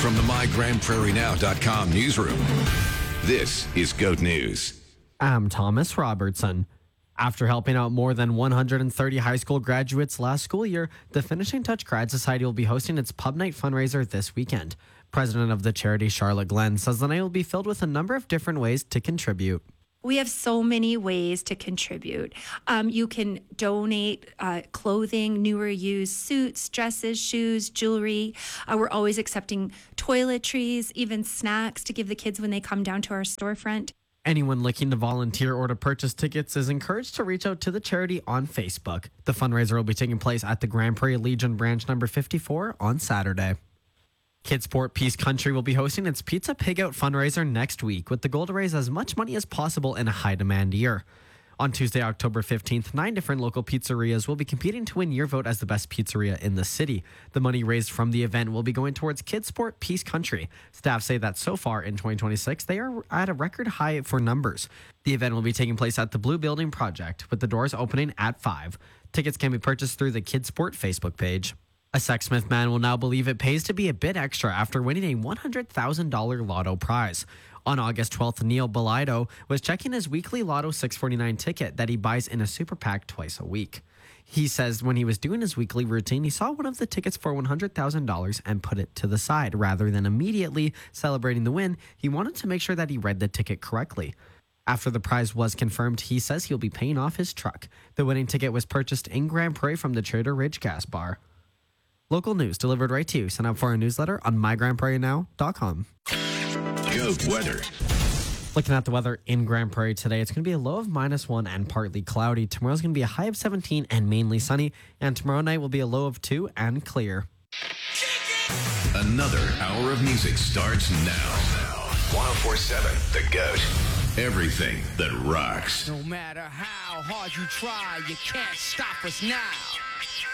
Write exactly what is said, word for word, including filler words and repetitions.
From the my grand prairie now dot com newsroom, this is Goat News. I'm Thomas Robertson. After helping out more than one hundred thirty high school graduates last school year, the Finishing Touch Grad Society will be hosting its Pub Night fundraiser this weekend. President of the charity, Charlotte Glenn, says the night will be filled with a number of different ways to contribute. We have so many ways to contribute. Um, you can donate uh, clothing, newer used suits, dresses, shoes, jewelry. Uh, we're always accepting toiletries, even snacks to give the kids when they come down to our storefront. Anyone looking to volunteer or to purchase tickets is encouraged to reach out to the charity on Facebook. The fundraiser will be taking place at the Grand Prairie Legion branch number fifty-four on Saturday. Kidsport Peace Country will be hosting its Pizza Pig Out fundraiser next week with the goal to raise as much money as possible in a high-demand year. On Tuesday, October fifteenth, nine different local pizzerias will be competing to win your vote as the best pizzeria in the city. The money raised from the event will be going towards Kidsport Peace Country. Staff say that so far in twenty twenty-six, they are at a record high for numbers. The event will be taking place at the Blue Building Project, with the doors opening at five. Tickets can be purchased through the Kidsport Facebook page. A Sexsmith man will now believe it pays to be a bit extra after winning a one hundred thousand dollars lotto prize. On August twelfth, Neil Belido was checking his weekly Lotto six forty-nine ticket that he buys in a super PAC twice a week. He says when he was doing his weekly routine, he saw one of the tickets for one hundred thousand dollars and put it to the side. Rather than immediately celebrating the win, he wanted to make sure that he read the ticket correctly. After the prize was confirmed, he says he'll be paying off his truck. The winning ticket was purchased in Grand Prairie from the Trader Ridge Gas Bar. Local news delivered right to you. Sign up for our newsletter on my grand prairie now dot com. Goat weather. Looking at the weather in Grand Prairie today, it's going to be a low of minus one and partly cloudy. Tomorrow's going to be a high of seventeen and mainly sunny. And tomorrow night will be a low of two and clear. Another hour of music starts now. one oh four point seven The Goat. Everything that rocks. No matter how hard you try, you can't stop us now.